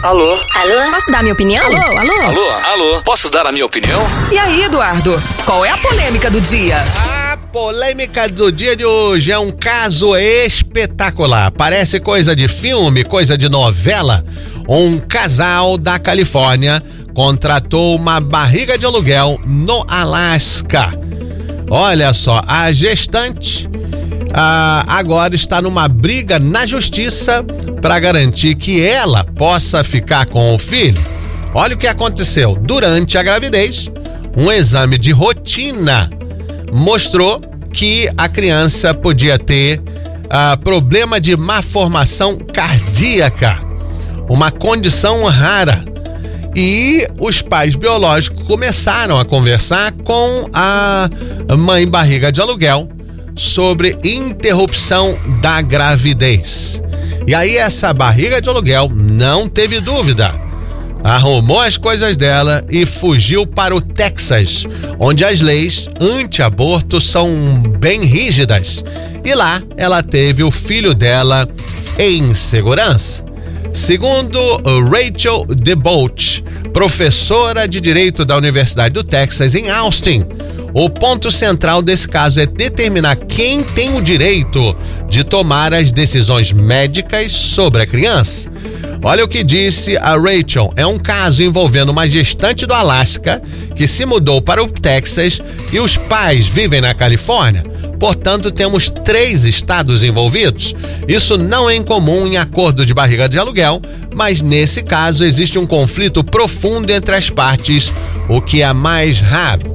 Alô? Alô? Posso dar minha opinião? Alô? Posso dar a minha opinião? E aí, Eduardo, qual é a polêmica do dia? A polêmica do dia de hoje é um caso espetacular. Parece coisa de filme, coisa de novela. Um casal da Califórnia contratou uma barriga de aluguel no Alasca. Olha só, a gestante agora está numa briga na justiça para garantir que ela possa ficar com o filho. Olha o que aconteceu. Durante a gravidez, um exame de rotina mostrou que a criança podia ter problema de má formação cardíaca, uma condição rara. E os pais biológicos começaram a conversar com a mãe barriga de aluguel sobre interrupção da gravidez. E aí essa barriga de aluguel não teve dúvida. Arrumou as coisas dela e fugiu para o Texas, onde as leis anti-aborto são bem rígidas. E lá ela teve o filho dela em segurança. Segundo Rachel DeBolt, professora de Direito da Universidade do Texas em Austin, o ponto central desse caso é determinar quem tem o direito de tomar as decisões médicas sobre a criança. Olha o que disse a Rachel. É um caso envolvendo uma gestante do Alasca que se mudou para o Texas e os pais vivem na Califórnia. Portanto, temos 3 estados envolvidos. Isso não é incomum em acordo de barriga de aluguel, mas nesse caso existe um conflito profundo entre as partes, o que é mais raro.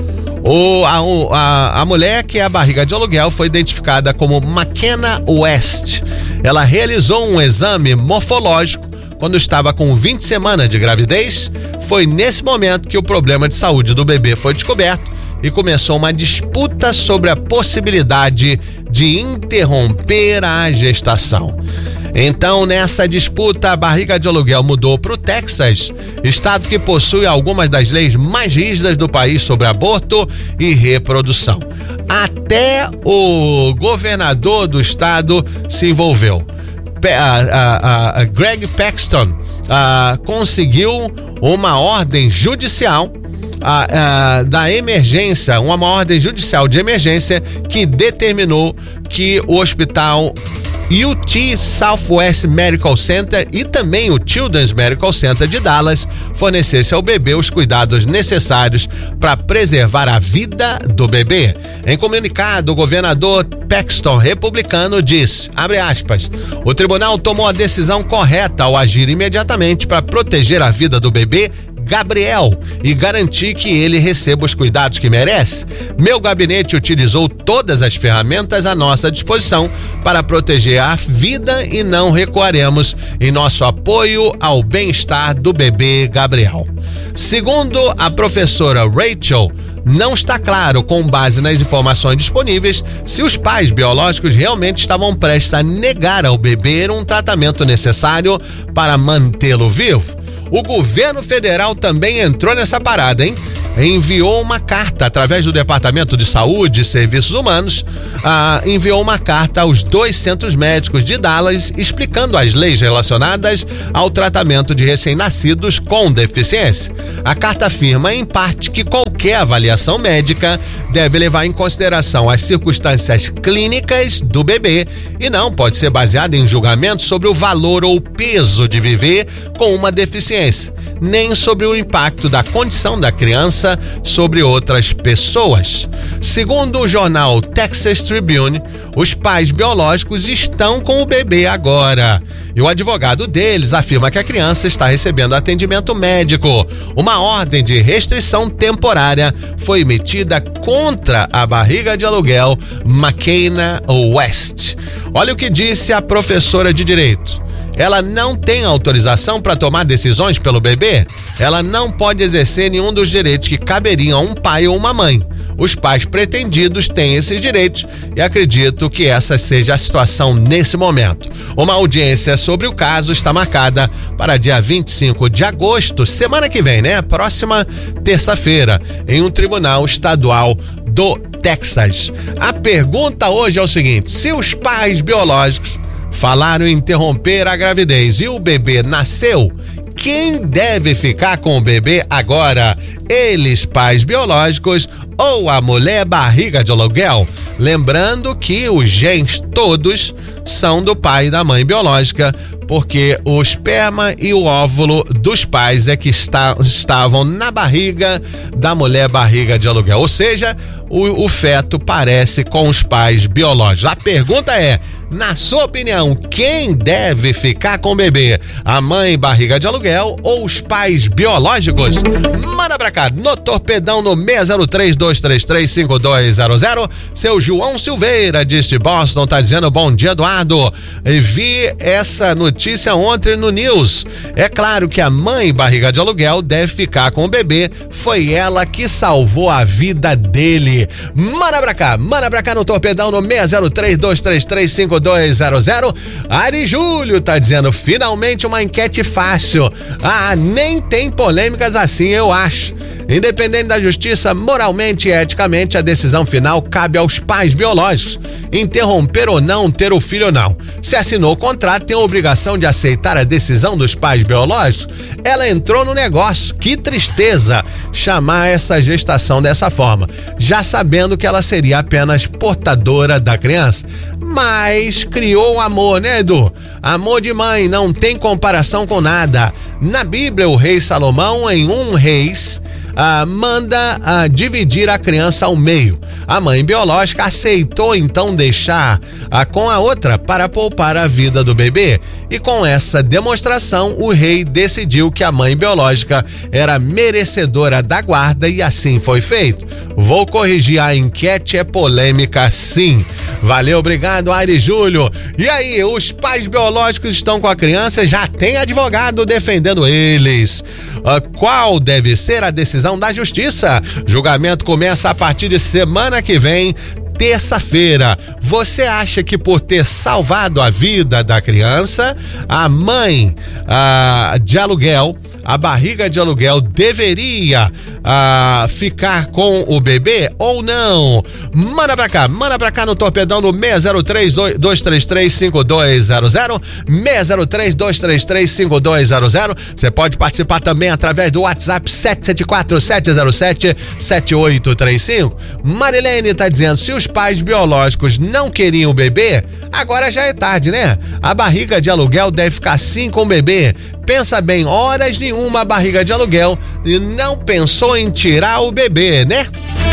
A mulher que é a barriga de aluguel foi identificada como McKenna West. Ela realizou um exame morfológico quando estava com 20 semanas de gravidez. Foi nesse momento que o problema de saúde do bebê foi descoberto e começou uma disputa sobre a possibilidade de interromper a gestação. Então, nessa disputa, a barriga de aluguel mudou para o Texas, estado que possui algumas das leis mais rígidas do país sobre aborto e reprodução. Até o governador do estado se envolveu. Greg Paxton conseguiu uma ordem judicial da emergência, uma ordem judicial de emergência que determinou que o hospital UT Southwest Medical Center e também o Children's Medical Center de Dallas fornecesse ao bebê os cuidados necessários para preservar a vida do bebê. Em comunicado, o governador Paxton, republicano, disse, abre aspas, o tribunal tomou a decisão correta ao agir imediatamente para proteger a vida do bebê Gabriel e garantir que ele receba os cuidados que merece. Meu gabinete utilizou todas as ferramentas à nossa disposição para proteger a vida e não recuaremos em nosso apoio ao bem-estar do bebê Gabriel. Segundo a professora Rachel, não está claro, com base nas informações disponíveis, se os pais biológicos realmente estavam prestes a negar ao bebê um tratamento necessário para mantê-lo vivo. O governo federal também entrou nessa parada, hein? Enviou uma carta através do Departamento de Saúde e Serviços Humanos, enviou uma carta aos 2 centros médicos de Dallas explicando as leis relacionadas ao tratamento de recém-nascidos com deficiência. A carta afirma, em parte, que qualquer avaliação médica deve levar em consideração as circunstâncias clínicas do bebê e não pode ser baseada em julgamento sobre o valor ou peso de viver com uma deficiência, nem sobre o impacto da condição da criança sobre outras pessoas. Segundo o jornal Texas Tribune, os pais biológicos estão com o bebê agora. E o advogado deles afirma que a criança está recebendo atendimento médico. Uma ordem de restrição temporária foi emitida contra a barriga de aluguel McKenna West. Olha o que disse a professora de Direito. Ela não tem autorização para tomar decisões pelo bebê. Ela não pode exercer nenhum dos direitos que caberiam a um pai ou uma mãe. Os pais pretendidos têm esses direitos e acredito que essa seja a situação nesse momento. Uma audiência sobre o caso está marcada para dia 25 de agosto, semana que vem, né? Próxima terça-feira, em um tribunal estadual do Texas. A pergunta hoje é o seguinte: se os pais biológicos falaram em interromper a gravidez e o bebê nasceu, quem deve ficar com o bebê agora? Eles, pais biológicos ou a mulher barriga de aluguel? Lembrando que os genes todos são do pai e da mãe biológica, porque o esperma e o óvulo dos pais é que estavam na barriga da mulher barriga de aluguel. Ou seja, o feto parece com os pais biológicos. A pergunta é, na sua opinião, quem deve ficar com o bebê? A mãe barriga de aluguel ou os pais biológicos? Manda pra cá, no Torpedão, no 603-233-5200. Seu João Silveira, de Boston, tá dizendo: bom dia, Eduardo. Vi essa notícia ontem no News. É claro que a mãe barriga de aluguel deve ficar com o bebê. Foi ela que salvou a vida dele. Manda pra cá no Torpedão, no 603-233-5200. Ari Júlio tá dizendo: finalmente uma enquete fácil. Nem tem polêmicas assim, eu acho. Independente da justiça, moralmente e eticamente, a decisão final cabe aos pais biológicos. Interromper ou não ter o filho ou não. Se assinou o contrato, tem a obrigação de aceitar a decisão dos pais biológicos. Ela entrou no negócio. Que tristeza chamar essa gestação dessa forma, já sabendo que ela seria apenas portadora da criança. Mas criou amor, né, Edu? Amor de mãe, não tem comparação com nada. Na Bíblia, o rei Salomão, em 1 Reis, manda dividir a criança ao meio. A mãe biológica aceitou então deixar com a outra para poupar a vida do bebê. E com essa demonstração, o rei decidiu que a mãe biológica era merecedora da guarda e assim foi feito. Vou corrigir, a enquete é polêmica sim. Valeu, obrigado, Ari Júlio. E aí, os pais biológicos estão com a criança, já tem advogado defendendo eles. Qual deve ser a decisão da justiça? Julgamento começa a partir de semana que vem, terça-feira. Você acha que por ter salvado a vida da criança, a mãe de aluguel, a barriga de aluguel, deveria ficar com o bebê ou não? Manda pra cá no Torpedão, no 603-233-5200, 603-233-5200. Você pode participar também através do WhatsApp 774-707-7835. Marilene tá dizendo: se os pais biológicos não queriam o bebê, agora já é tarde, né? A barriga de aluguel deve ficar sim com o bebê. Pensa bem, horas nenhuma a barriga de aluguel e não pensou em tirar o bebê, né?